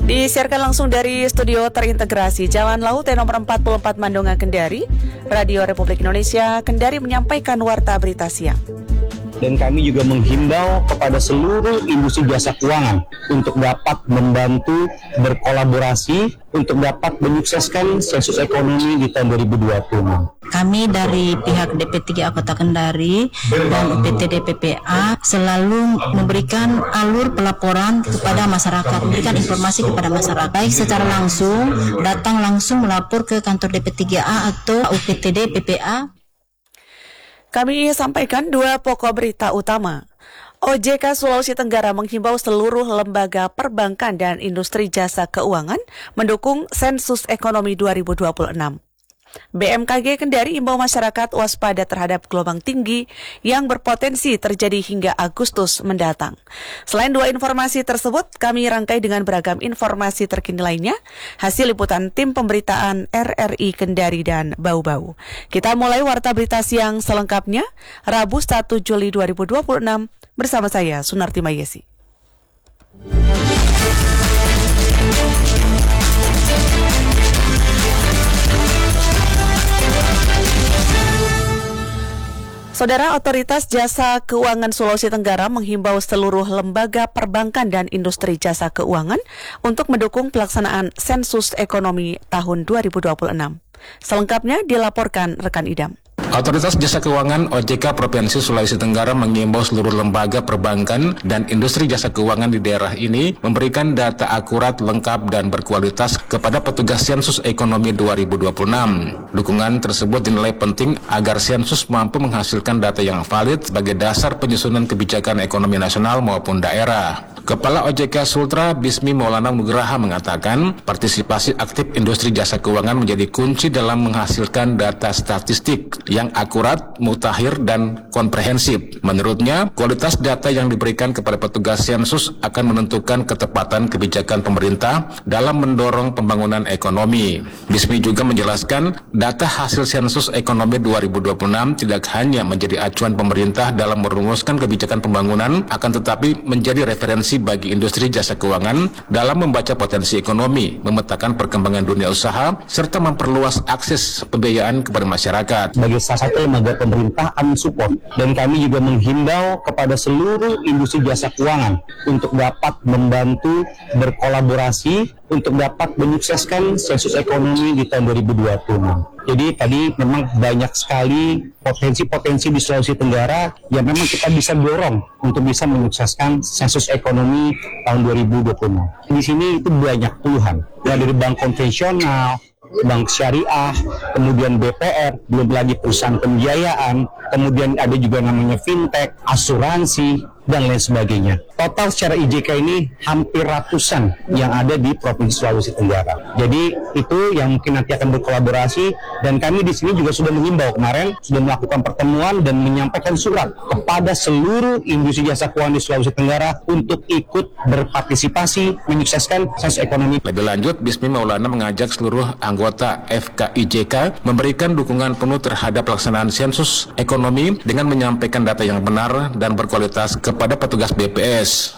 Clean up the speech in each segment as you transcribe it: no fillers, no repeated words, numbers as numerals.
Disiarkan langsung dari studio terintegrasi Jalan Laut nomor 44 Mandonga Kendari, Radio Republik Indonesia Kendari menyampaikan warta berita siang. Dan kami juga menghimbau kepada seluruh industri jasa keuangan untuk dapat membantu berkolaborasi untuk dapat menyukseskan sensus ekonomi di tahun 2020. Kami dari pihak DP3A Kota Kendari dan UPTD PPA selalu memberikan alur pelaporan kepada masyarakat, memberikan informasi kepada masyarakat, baik secara langsung, datang langsung melapor ke kantor DP3A atau UPTD PPA. Kami sampaikan dua pokok berita utama. OJK Sulawesi Tenggara menghimbau seluruh lembaga perbankan dan industri jasa keuangan mendukung sensus ekonomi 2026. BMKG Kendari imbau masyarakat waspada terhadap gelombang tinggi yang berpotensi terjadi hingga Agustus mendatang. Selain dua informasi tersebut, kami rangkai dengan beragam informasi terkini lainnya, hasil liputan tim pemberitaan RRI Kendari dan Bau-Bau. Kita mulai warta berita siang selengkapnya, Rabu 1 Juli 2026, bersama saya, Sunarti Mayesi. Saudara, Otoritas Jasa Keuangan Sulawesi Tenggara menghimbau seluruh lembaga perbankan dan industri jasa keuangan untuk mendukung pelaksanaan sensus ekonomi tahun 2026. Selengkapnya dilaporkan rekan Idam. Otoritas Jasa Keuangan OJK Provinsi Sulawesi Tenggara mengimbau seluruh lembaga perbankan dan industri jasa keuangan di daerah ini memberikan data akurat, lengkap, dan berkualitas kepada petugas sensus ekonomi 2026. Dukungan tersebut dinilai penting agar sensus mampu menghasilkan data yang valid sebagai dasar penyusunan kebijakan ekonomi nasional maupun daerah. Kepala OJK Sultra Bismi Maulana Nugraha mengatakan partisipasi aktif industri jasa keuangan menjadi kunci dalam menghasilkan data statistik yang akurat, mutakhir, dan komprehensif. Menurutnya, kualitas data yang diberikan kepada petugas sensus akan menentukan ketepatan kebijakan pemerintah dalam mendorong pembangunan ekonomi. Bismi juga menjelaskan, data hasil sensus ekonomi 2026 tidak hanya menjadi acuan pemerintah dalam merumuskan kebijakan pembangunan, akan tetapi menjadi referensi bagi industri jasa keuangan dalam membaca potensi ekonomi, memetakan perkembangan dunia usaha, serta memperluas akses pembiayaan kepada masyarakat. Sebagai salah satu lembaga pemerintah, kami support. Dan kami juga menghimbau kepada seluruh industri jasa keuangan untuk dapat membantu berkolaborasi untuk dapat menyukseskan sensus ekonomi di tahun 2020. Jadi tadi memang banyak sekali potensi-potensi di Sulawesi Tenggara yang memang kita bisa dorong untuk bisa menyukseskan sensus ekonomi tahun 2020. Di sini itu banyak puluhan, dari bank konvensional, bank syariah, kemudian BPR, belum lagi perusahaan pembiayaan, kemudian ada juga namanya fintech, asuransi, dan lain sebagainya. Total secara IJK ini hampir ratusan yang ada di Provinsi Sulawesi Tenggara. Jadi itu yang mungkin nanti akan berkolaborasi, dan kami di sini juga sudah menghimbau kemarin, sudah melakukan pertemuan dan menyampaikan surat kepada seluruh industri jasa keuangan di Sulawesi Tenggara untuk ikut berpartisipasi menyukseskan sensus ekonomi. Lebih lanjut, Bismi Maulana mengajak seluruh anggota FKIJK memberikan dukungan penuh terhadap pelaksanaan sensus ekonomi dengan menyampaikan data yang benar dan berkualitas kepada petugas BPS.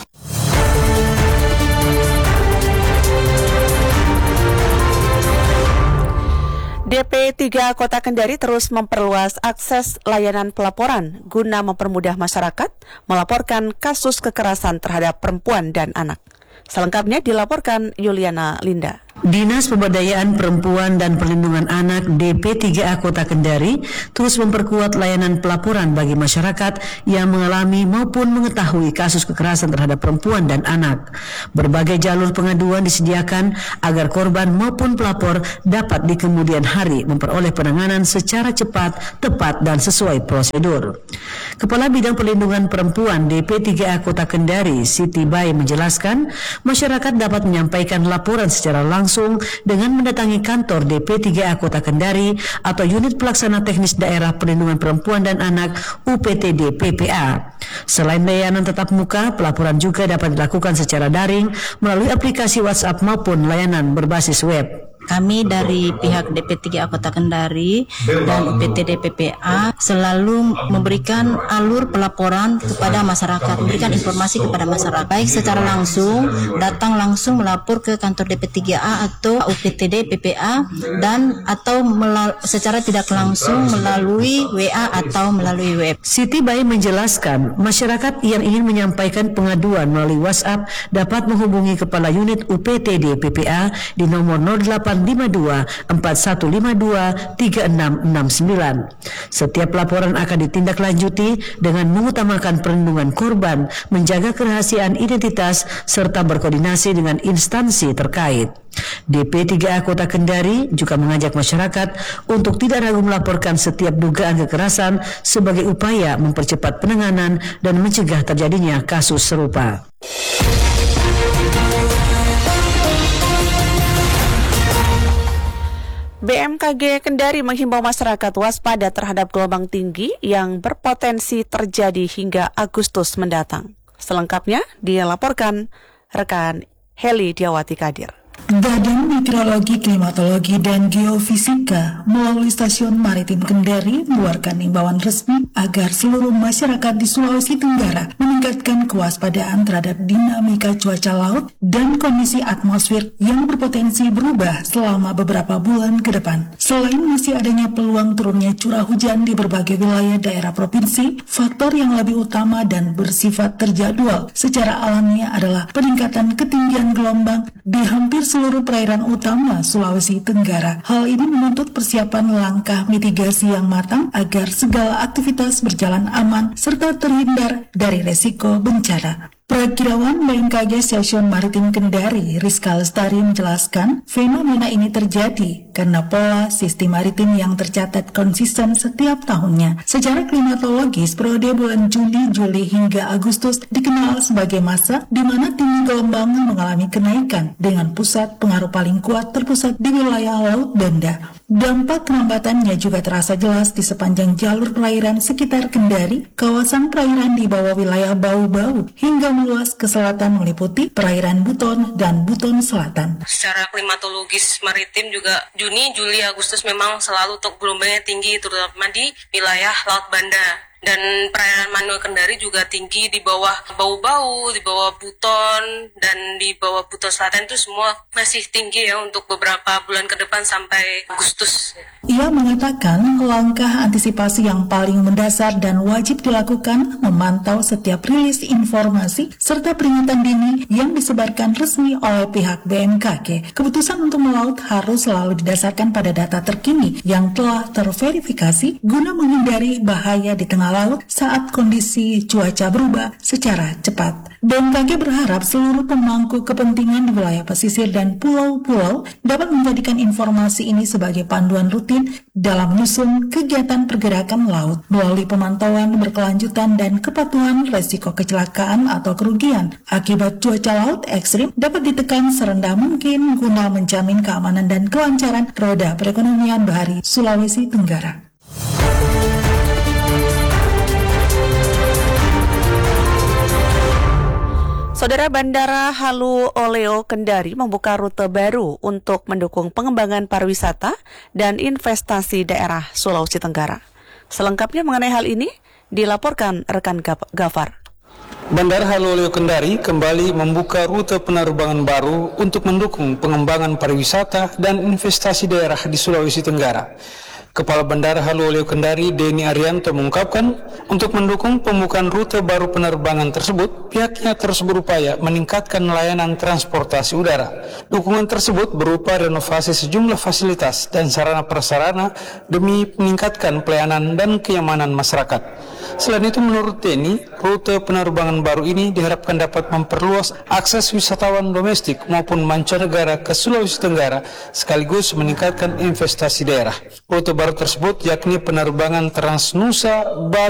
DP3 Kota Kendari terus memperluas akses layanan pelaporan guna mempermudah masyarakat melaporkan kasus kekerasan terhadap perempuan dan anak. Selengkapnya dilaporkan Yuliana Linda. Dinas Pemberdayaan Perempuan dan Perlindungan Anak DP3A Kota Kendari terus memperkuat layanan pelaporan bagi masyarakat yang mengalami maupun mengetahui kasus kekerasan terhadap perempuan dan anak. Berbagai jalur pengaduan disediakan agar korban maupun pelapor dapat di kemudian hari memperoleh penanganan secara cepat, tepat, dan sesuai prosedur. Kepala Bidang Perlindungan Perempuan DP3A Kota Kendari, Siti Bai, menjelaskan masyarakat dapat menyampaikan laporan secara langsung dengan mendatangi kantor DP3A Kota Kendari atau Unit Pelaksana Teknis Daerah Perlindungan Perempuan dan Anak UPTD PPA. Selain layanan tatap muka, pelaporan juga dapat dilakukan secara daring melalui aplikasi WhatsApp maupun layanan berbasis web. Kami dari pihak DP3A Kota Kendari dan UPT DPPA selalu memberikan alur pelaporan kepada masyarakat, memberikan informasi kepada masyarakat, baik secara langsung, datang langsung melapor ke kantor DP3A atau UPT DPPA, dan atau secara tidak langsung melalui WA atau melalui web. Siti Bayi menjelaskan, masyarakat yang ingin menyampaikan pengaduan melalui WhatsApp dapat menghubungi Kepala Unit UPT DPPA di nomor 0852 4152 3669. Setiap laporan akan ditindaklanjuti dengan mengutamakan perlindungan korban, menjaga kerahasiaan identitas, serta berkoordinasi dengan instansi terkait. DP3A Kota Kendari juga mengajak masyarakat untuk tidak ragu melaporkan setiap dugaan kekerasan sebagai upaya mempercepat penanganan dan mencegah terjadinya kasus serupa. BMKG Kendari menghimbau masyarakat waspada terhadap gelombang tinggi yang berpotensi terjadi hingga Agustus mendatang. Selengkapnya dilaporkan rekan Heli Diawati Kadir. Badan Meteorologi, Klimatologi, dan Geofisika melalui Stasiun Maritim Kendari mengeluarkan imbauan resmi agar seluruh masyarakat di Sulawesi Tenggara meningkatkan kewaspadaan terhadap dinamika cuaca laut dan kondisi atmosfer yang berpotensi berubah selama beberapa bulan ke depan. Selain masih adanya peluang turunnya curah hujan di berbagai wilayah daerah provinsi, faktor yang lebih utama dan bersifat terjadwal secara alamiah adalah peningkatan ketinggian gelombang di hampir seluruh perairan utama Sulawesi Tenggara. Hal ini menuntut persiapan langkah mitigasi yang matang agar segala aktivitas berjalan aman serta terhindar dari resiko bencana. Perakirawan BMKG Stasiun Maritim Kendari, Rizka Lestari, menjelaskan fenomena ini terjadi karena pola sistem maritim yang tercatat konsisten setiap tahunnya. Secara klimatologis, periode bulan Juli hingga Agustus dikenal sebagai masa di mana tinggi gelombang mengalami kenaikan dengan pusat pengaruh paling kuat terpusat di wilayah Laut Banda. Dampak kelambatannya juga terasa jelas di sepanjang jalur perairan sekitar Kendari, kawasan perairan di bawah wilayah Bau-Bau, hingga meluas ke selatan meliputi perairan Buton dan Buton Selatan. Secara klimatologis maritim juga Juni, Juli, Agustus memang selalu untuk gelombangnya tinggi, terutama di wilayah Laut Banda. Dan perairan Manuel Kendari juga tinggi di bawah Bau-Bau, di bawah Buton, dan di bawah Buton Selatan itu semua masih tinggi ya untuk beberapa bulan ke depan sampai Agustus. Ia mengatakan langkah antisipasi yang paling mendasar dan wajib dilakukan memantau setiap rilis informasi serta peringatan dini yang disebarkan resmi oleh pihak BMKG. Keputusan untuk melaut harus selalu didasarkan pada data terkini yang telah terverifikasi guna menghindari bahaya di tengah laut saat kondisi cuaca berubah secara cepat. BMKG berharap seluruh pemangku kepentingan di wilayah pesisir dan pulau-pulau dapat menjadikan informasi ini sebagai panduan rutin dalam menyusun kegiatan pergerakan laut melalui pemantauan berkelanjutan dan kepatuhan resiko kecelakaan atau kerugian akibat cuaca laut ekstrim dapat ditekan serendah mungkin guna menjamin keamanan dan kelancaran roda perekonomian bahari Sulawesi Tenggara. Saudara, Bandara Halu Oleo Kendari membuka rute baru untuk mendukung pengembangan pariwisata dan investasi daerah Sulawesi Tenggara. Selengkapnya mengenai hal ini dilaporkan rekan Gafar. Bandara Halu Oleo Kendari kembali membuka rute penerbangan baru untuk mendukung pengembangan pariwisata dan investasi daerah di Sulawesi Tenggara. Kepala Bandara Halu Oleo Kendari, Denny Arianto, mengungkapkan untuk mendukung pembukaan rute baru penerbangan tersebut, pihaknya terus berupaya meningkatkan layanan transportasi udara. Dukungan tersebut berupa renovasi sejumlah fasilitas dan sarana prasarana demi meningkatkan pelayanan dan kenyamanan masyarakat. Selain itu, menurut Denny, rute penerbangan baru ini diharapkan dapat memperluas akses wisatawan domestik maupun mancanegara ke Sulawesi Tenggara sekaligus meningkatkan investasi daerah. Rute baru tersebut yakni penerbangan Transnusa Bali